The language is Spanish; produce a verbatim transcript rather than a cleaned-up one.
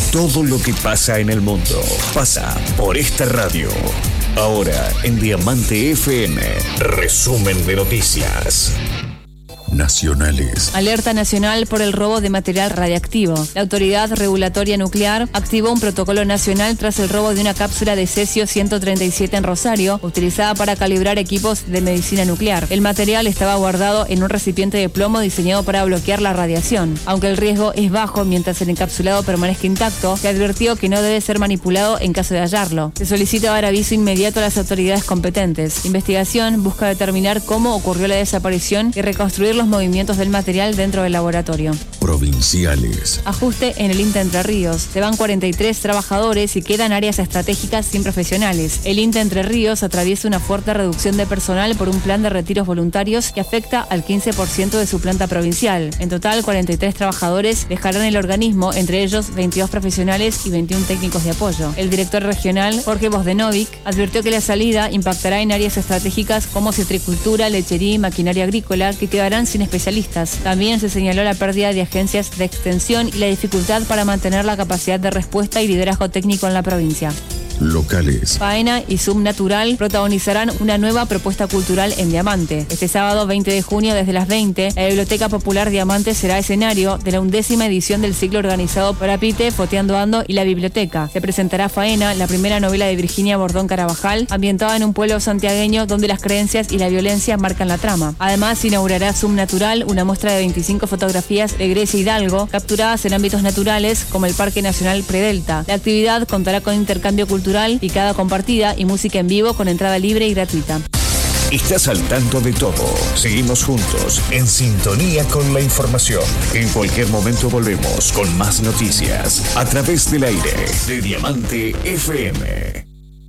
Todo lo que pasa en el mundo pasa por esta radio. Ahora en Diamante F M, resumen de noticias nacionales. Alerta nacional por el robo de material radiactivo. La Autoridad Regulatoria Nuclear activó un protocolo nacional tras el robo de una cápsula de cesio ciento treinta y siete en Rosario, utilizada para calibrar equipos de medicina nuclear. El material estaba guardado en un recipiente de plomo diseñado para bloquear la radiación. Aunque el riesgo es bajo mientras el encapsulado permanezca intacto, se advirtió que no debe ser manipulado en caso de hallarlo. Se solicita dar aviso inmediato a las autoridades competentes. Investigación busca determinar cómo ocurrió la desaparición y reconstruir los movimientos del material dentro del laboratorio. Provinciales. Ajuste en el INTA Entre Ríos. Se van cuarenta y tres trabajadores y quedan áreas estratégicas sin profesionales. El INTA Entre Ríos atraviesa una fuerte reducción de personal por un plan de retiros voluntarios que afecta al quince por ciento de su planta provincial. En total, cuarenta y tres trabajadores dejarán el organismo, entre ellos veintidós profesionales y veintiún técnicos de apoyo. El director regional, Jorge Bosdenovic, advirtió que la salida impactará en áreas estratégicas como citricultura, lechería y maquinaria agrícola, que quedarán sin especialistas. También se señaló la pérdida de agencias de extensión y la dificultad para mantener la capacidad de respuesta y liderazgo técnico en la provincia. Locales. Faena y Subnatural protagonizarán una nueva propuesta cultural en Diamante. Este sábado veinte de junio desde las veinte, la Biblioteca Popular Diamante será escenario de la undécima edición del ciclo organizado por APITE, Foteando Ando y la Biblioteca. Se presentará Faena, la primera novela de Virginia Bordón Carabajal, ambientada en un pueblo santiagueño donde las creencias y la violencia marcan la trama. Además, inaugurará Subnatural, una muestra de veinticinco fotografías de Grecia Hidalgo, capturadas en ámbitos naturales como el Parque Nacional Predelta. La actividad contará con intercambio cultural, picada compartida y música en vivo con entrada libre y gratuita. Estás al tanto de todo. Seguimos juntos, en sintonía con la información. En cualquier momento volvemos con más noticias a través del aire de Diamante F M.